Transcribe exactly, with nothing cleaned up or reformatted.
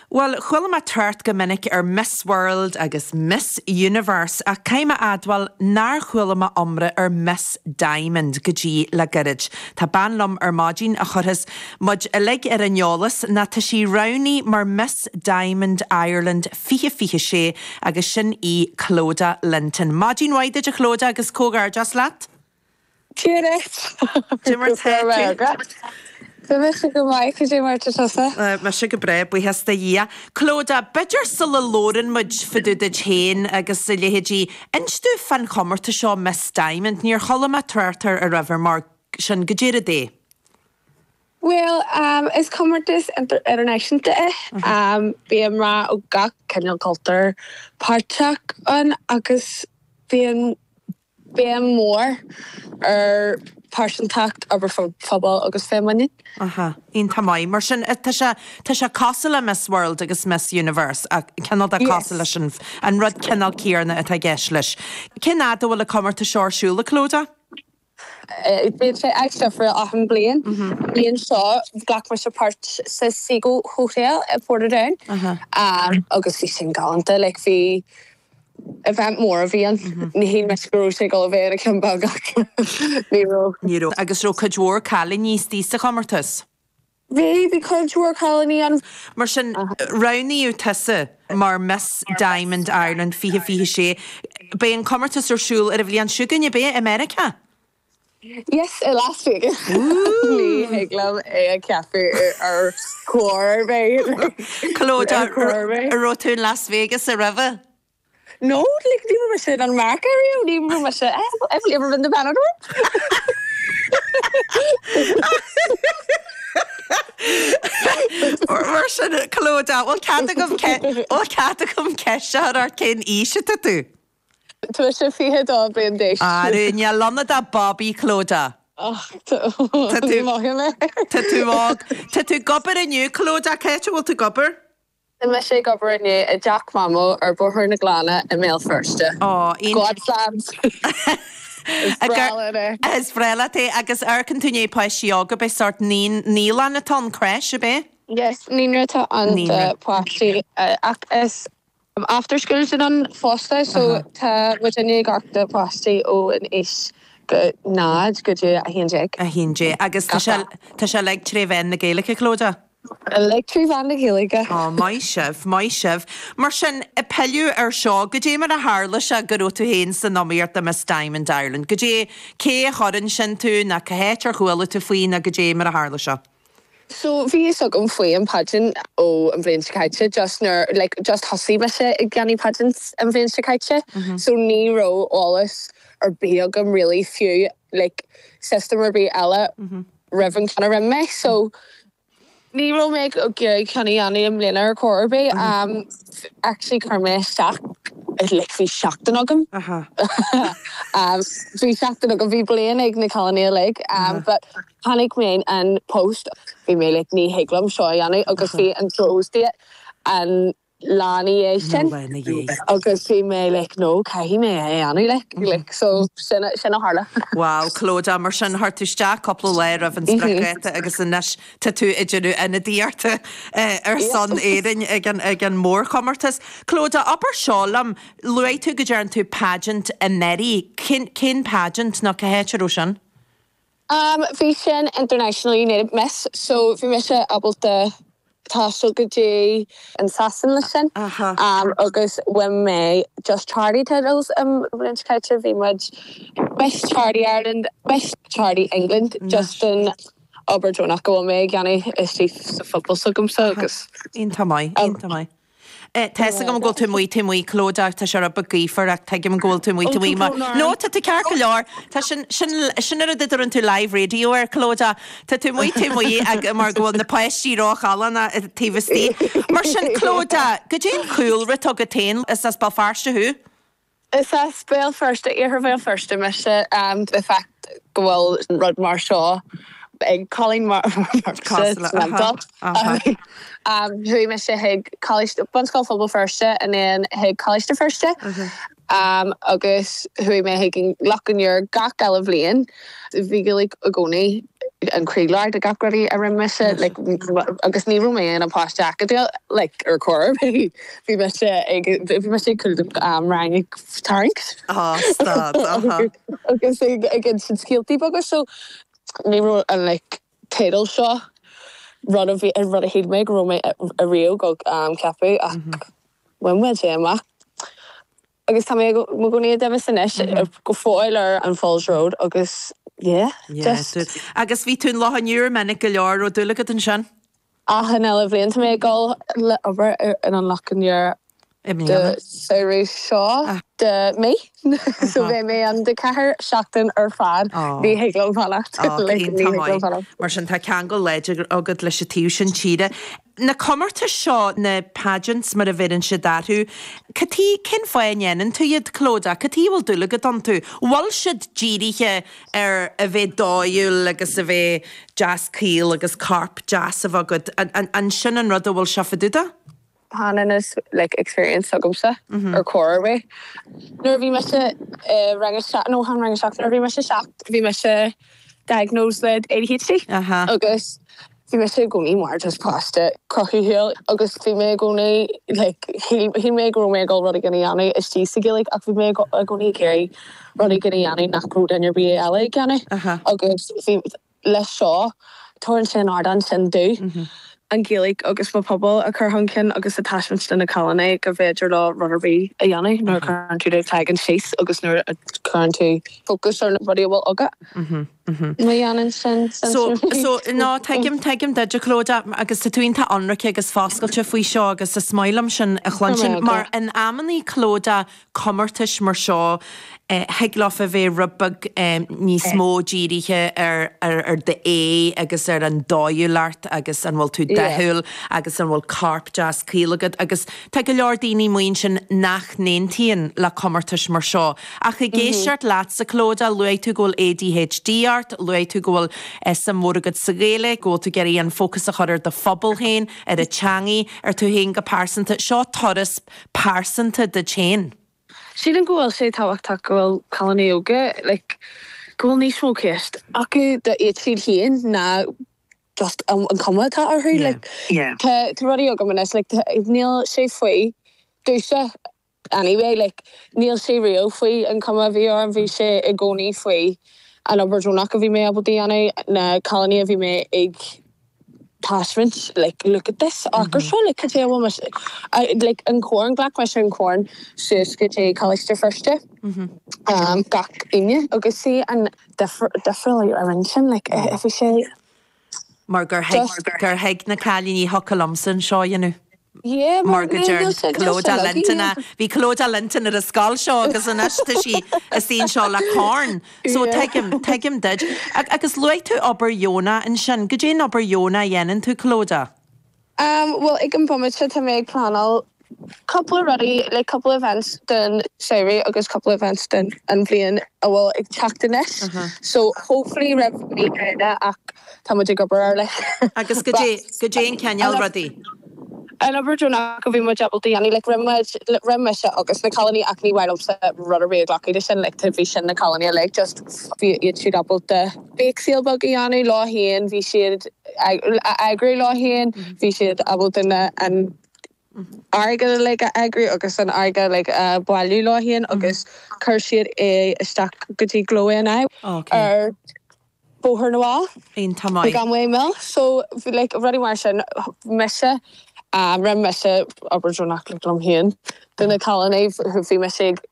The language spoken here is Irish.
Well, chwil ma tuairt go minic ar Miss World agus Miss Universe a céime adwal nar chwil ma omra ar Miss Diamond go dtí le gyrrid. Tá banlum ar mágin a chorras mud elig ar anolalas na tá sí rauni mar Miss Diamond Ireland fiche fiche sé agus sin í Clóda Linton. Mágin waide a Clóda agus cógar just lat? Cúreit. Dimmer te. Fymych y Gymraeg ydw i'n marcha tosa? Mae sy'n gybreb, bwy hasta ia. Clóda, bydr syl y lorin myd ffydw dy hen agos sy'n hydji, ens dwi fan comer ty sio Miss Diamond ni'r cholam a twartar y ryfer mar sy'n gyda'r y de? Wel, um, is commertis international de. Um, Bi am ra o gach cynnal culture parchak on agos bi am bi am more er person tact aber phobal agus feminine. Aha, un tamai. Mar sy'n, ta sha castle a Miss World agus Miss Universe a cynnal da castle yes. Sy'n an rud cynnal cyrna at a geslish. Cyn adw wyl y comer ty sior siŵl y Clóda? Bydd fe extra for aham blian. Blian sio, gach mar sy'n part sa Seagull Hotel at Portadown. Um, agus fi sy'n galanta, like fi event more of Ian. Ni hi'n mesgro sy'n gael o fe ar y cymbal gach. Ni ro. Ni ro. Agus ro cydwr cali ni stis y comertus? Fi, fi cydwr cali ni an... Mar sy'n rawn yw tysa mar Miss Diamond Ireland fihe fihe sé. Be yn comertus o'r siŵl ar y filian siwgyn i be America? Yes, in Las Vegas. Ni heglam e a café ar cwar fe. Clóda, ro tún Las Vegas a river? No, like, di mo ma siya ng mark area. Di mo ma siya, eh, I've never been to Benidorm. Mar sy'n Clóda, wel catagum cesha ar cyn eisiau ta tu? Tu eisiau fi hyd o bli'n deis. A rwy'n ia lonna da Bobby Clóda. Oh, tu mog yma. Tu mog. Tu gobar yn yw, Clóda, cetio wyl tu gobar? Mae eisiau gofr yn y Jack Mamo ar bwrhwyr na glana y mail first. Oh, un... God slams. Ys frela te, agos ar cyntunio pwys ioga be sort níl an y ton crash y be? Yes, níl rita an pwasti. Ac is after school sy'n an fosta, so ta wydyn ni gach da pwasti o yn is nad gyda a hi'n jeg. A hi'n jeg. Agos ta siya leg trefen na gaelig y Clóda? Leg trefen na gaelig. Oh, mai sif, mai sif. Mar sy'n y peliw ar sio, gyda mar a harla siya gyda tu hen sy'n nomi'r da Miss Diamond Ireland. Gyda ce a chorin sy'n tu na cahet ar chwyl tu fwy na gyda mar a harla siya? So fi is ook een fwy yn pageant o yn Flaen Chicaitse, just ner, like, just hosi ma se i gani pageants yn Flaen Chicaitse. So ni ro olis ar beag am really few, like, system ar be ela, rifin can ar me. So ni ro meg o gyr cani ani am Lena ar cor be, um, actually carme stack. It like fi shocked yn ogam. um, fi shocked yn ogam fi blaen ag na colony like, um, but panic main and post fi me like ni heglam sio yanni agus fi yn dros di and Lani eisiau. Agus fi me like no cahi me e yanni like, like so sy'n a harla. Wow, Clóda, mar sy'n hartu stia copl o leir of yn spragret agus yn nes tatu idynw yn y diart ar son eirin ag an môr comertas. Clóda, aber siolam, lwy tu gyda'n tu pageant yn neri, cyn pageant na cahet ar ocean? Um, fi sy'n internationally native miss, so fi mysio able to Tasol gyda yn Sasson lysyn. Um, agus when me just charity titles um Flaen Chicaitse fi mud Best Charity Ireland, Best Charity England, just in Aberdeen go me gani is she football so gum so agus. Un tamai, un tamai. Tessa gom gol tu mwy tu mwy Clóda ta siar a bygifar ac ta gom gol tu mwy tu mwy no ta tu carca lor ta sin ar a dydr yn tu live radio ar Clóda ta tu mwy tu mwy ag mar gol na paesi roch alan a tifasti mar sin Clóda gydyn cool rit og a tein is as bal farste hu? Is as bal farste eir fel farste mysio um, the fact gwel Rod Marshaw ag Colleen Marks mental. Um, who me se hig college bunskol football first and then hig college to first. Um, agus who me hig lock in your gach galvlian vigelig agoni an crealar a gapgraí a rim meise agus ní mé an past jackadil le ar chor bhí me bhí me sé chu rang tanks agus gin sin skilltí agus so ní an le tedal seo rud a bhí rud a héad méid ro mé a rio go ceapú ach when me sé amach agus tá mé mo goní de san is go fáil ar an Falls Road agus yeah, yeah just agus bhí tún láhanniuúr mena go leor ó dúla an sin a han eile bblion mé gáil le over in an lachanníar de saoú seo de mé so bhé mé an de cethir seachtain ar fad bhí héaglam fannacht mar sin tá cean go leid agad leis sé tíú sin tíide. Na commarta seo na pageants mar a bhéann se darú, catí cin fáinhéanaan tú iad clóda, catí bhfuil dúla go an tú. Bhil siad díirithe ar a bheith dáúil agus a bheith jazz cíl agus carp jazz a bhagad an sin an rud a bhfuil se faduda? Hanan is like experience agumsa or core way. Nor vi me rang a no han rang a shock. Nor vi me shocked. Vi me diagnosed with A D H D. Uh-huh. Agus vi me go ni more just past it. Crocky hill. Agus vi me go ni like he he me go me go ruddy gani ani is tí sig like ach vi me go go ni carry ruddy gani ani nach road in your B A L gani. Uh-huh. Agus vi less shaw torn sin ardan sin do. An Gaelic agus ma pobl a chur hankin agus attachments in a colony go bhéidir lá rudderbí a dhéanana nó chuann tú tag an síos agus nuair a chuann tú focus ar nobody bhfuil agad. Mé dhéanann sin So so ná teigim teigim deidir clóda agus sa túnta anracha agus fáscailte faoi seo agus sa smailm sin a chlan sin mar an ammaní clóda commartais mar seo heaglof a bheith rubbag níos mó díirithe ar ar de é agus ar an dáúlart agus an bhfuil tú dethúil agus an bhfuil carp jazz cílagad agus te go leor daoine muoin sin nach néontaíonn le commartais mar seo. Ach i ggéisiart leat sa clóda luaid tú ggóil A D H D art, luaid tú ggóil sam móragad sa géile, ggóil tú geirí an focus a chuir de phobal héin ar a teangaí ar tú héin go pásanta seo toras pásanta de chéin. Siad an ghfuil sé táhachtach gohfuil colony yoga, like, gohfuil níos mó ceist. Acu de éad siad híon na just an comhatá ar thu, like, tá rudí yoga manas, like, níl sé faoi dúsa anyway, like, níl sé rio faoi an comha bhí ar an bhí sé i gcónaí faoi an obairúnach a bhí mé abaldaí anna na colony a bhí mé ag attachments, like, look at this. Agur seo, like, catché bhfuil mas... Like, an corn, glach meis an corn, sus catché caliste firste. Um, gach inne, agus sí an defriúil ar an sin, like, if we say... Mar gur heag na cálíní hocalamsan seo, you know. Yeah, Morgager, Clóda Lentana. Bhí Clóda Lentana ar a scáil seo agus an eiste sí a sín seo le corn. So teigim teigim deid. Agus luaid tú obair Jóna an sin, go dé obair Jóna dhéanann tú Clóda? Um, well, ag an bumite tá méid planal couple already, like couple events den Siri agus couple events den an bblion a bhfuil ag teachtanis. So hopefully rib mí aine ach tá muid ag obair le. Agus go dé go dé an ceanneal rudí. An obairúnach go bhí mu jabaltaí ani, like rimmeise agus na colony ach ní bhhailm sa rudder bhí aglachaide sin, like tá bhí sin na colony, like just bhí iad siad abalta bake seal bug i ani lá haon, bhí siad agri lá haon, bhí siad abalta na an airge like agri agus an airge like bailú lá haon agus chuir siad é isteach gotí glóin á ar bóthar na bhá. Aon tamáid. Gan mé mil, so like rudí mar sin meise Um, rim meise obairúnach le glom híon. Duna colony bhí me sig